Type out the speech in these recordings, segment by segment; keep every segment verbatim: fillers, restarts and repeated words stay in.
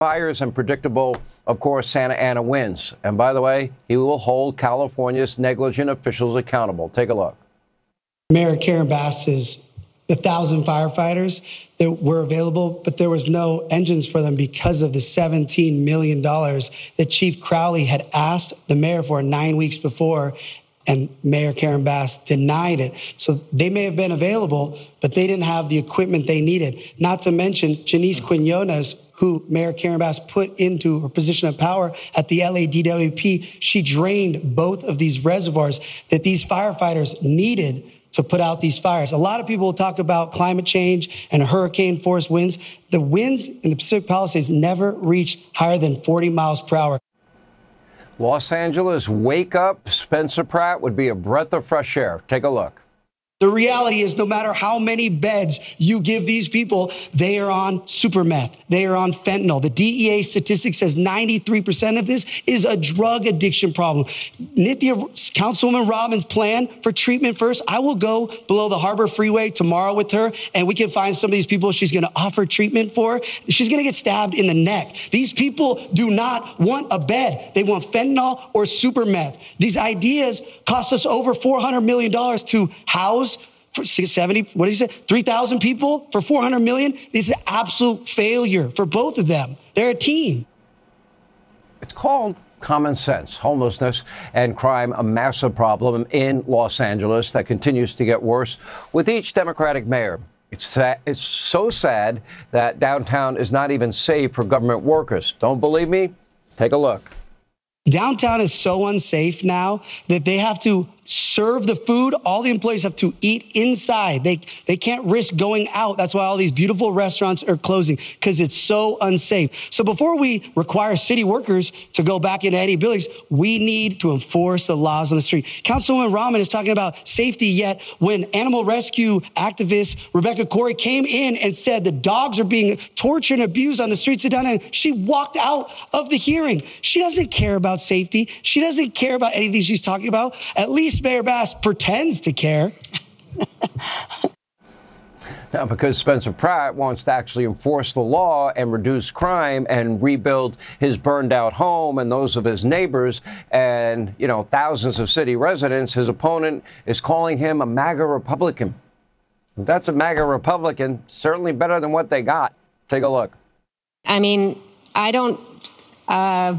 fires and predictable, of course, Santa Ana winds. And by the way, he will hold California's negligent officials accountable. Take a look. Mayor Karen Bass says the thousand firefighters that were available, but there was no engines for them because of the seventeen million dollars that Chief Crowley had asked the mayor for nine weeks before, and Mayor Karen Bass denied it. So they may have been available, but they didn't have the equipment they needed. Not to mention Janice Quinones, who Mayor Karen Bass put into her position of power at the L A D W P. She drained both of these reservoirs that these firefighters needed to put out these fires. A lot of people will talk about climate change and hurricane force winds. The winds in the Pacific Palisades never reached higher than forty miles per hour. Los Angeles, wake up. Spencer Pratt would be a breath of fresh air. Take a look. The reality is no matter how many beds you give these people, they are on super meth. They are on fentanyl. The D E A statistic says ninety-three percent of this is a drug addiction problem. Nithya, Councilwoman Robbins' plan for treatment first. I will go below the Harbor Freeway tomorrow with her, and we can find some of these people she's going to offer treatment for. She's going to get stabbed in the neck. These people do not want a bed. They want fentanyl or super meth. These ideas cost us over four hundred million dollars to house for seventy, what did you say? three thousand people for four hundred million? This is an absolute failure for both of them. They're a team. It's called common sense. Homelessness and crime, a massive problem in Los Angeles that continues to get worse with each Democratic mayor. It's sad, it's so sad that downtown is not even safe for government workers. Don't believe me? Take a look. Downtown is so unsafe now that they have to serve the food. All the employees have to eat inside. They they can't risk going out. That's why all these beautiful restaurants are closing, because it's so unsafe. So before we require city workers to go back into any buildings, we need to enforce the laws on the street. Councilwoman Rahman is talking about safety, yet when animal rescue activist Rebecca Corey came in and said the dogs are being tortured and abused on the streets of downtown, she walked out of the hearing. She doesn't care about safety. She doesn't care about anything she's talking about. At least Mayor Bass pretends to care. Now, because Spencer Pratt wants to actually enforce the law and reduce crime and rebuild his burned out home and those of his neighbors and, you know, thousands of city residents, his opponent is calling him a MAGA Republican. If that's a MAGA Republican, certainly better than what they got. Take a look. I mean, I don't... Uh...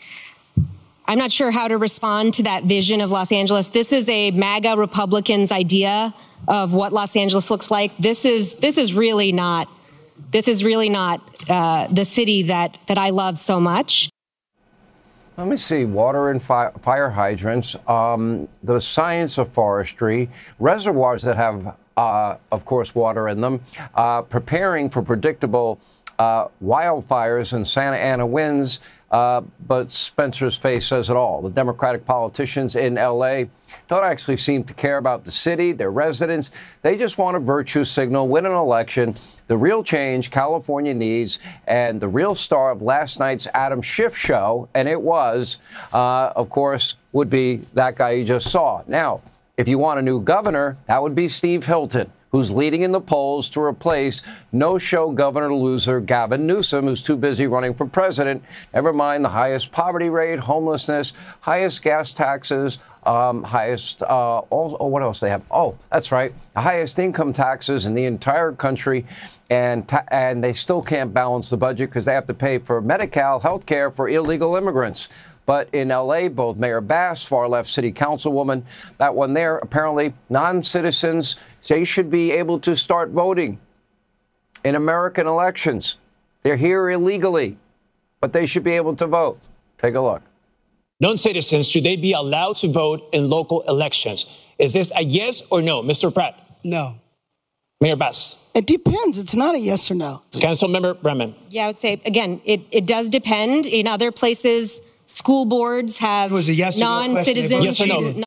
I'm not sure how to respond to that vision of Los Angeles. This is a MAGA Republicans' idea of what Los Angeles looks like. This is this is really not this is really not uh, the city that that I love so much. Let me see. Water and fi- fire hydrants, um, the science of forestry, reservoirs that have, uh, of course, water in them, uh, preparing for predictable uh, wildfires and Santa Ana winds. Uh, but Spencer's face says it all. The Democratic politicians in L A don't actually seem to care about the city, their residents. They just want a virtue signal, win an election. The real change California needs, and the real star of last night's Adam Schiff show, and it was, uh, of course, would be that guy you just saw. Now, if you want a new governor, that would be Steve Hilton, who's leading in the polls to replace no-show governor loser Gavin Newsom, who's too busy running for president. Never mind the highest poverty rate, homelessness, highest gas taxes, um, highest, uh, oh, oh, what else they have? Oh, that's right, the highest income taxes in the entire country. And, ta- and they still can't balance the budget because they have to pay for Medi-Cal health care for illegal immigrants. But in L A, both Mayor Bass, far-left city councilwoman, that one there, apparently non-citizens, they should be able to start voting in American elections. They're here illegally, but they should be able to vote. Take a look. Non-citizens, should they be allowed to vote in local elections? Is this a yes or no, Mister Pratt? No. Mayor Bass? It depends. It's not a yes or no. Councilmember Bremen? Yeah, I would say, again, it, it does depend. In other places, school boards have yes non-citizens. Yes or no?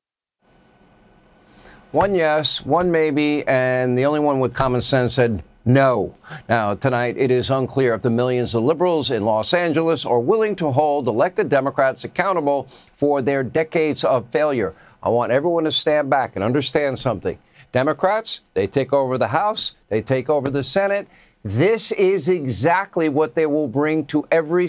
One yes, one maybe, and the only one with common sense said no. Now, tonight, it is unclear if the millions of liberals in Los Angeles are willing to hold elected Democrats accountable for their decades of failure. I want everyone to stand back and understand something. Democrats, they take over the House, they take over the Senate. This is exactly what they will bring to every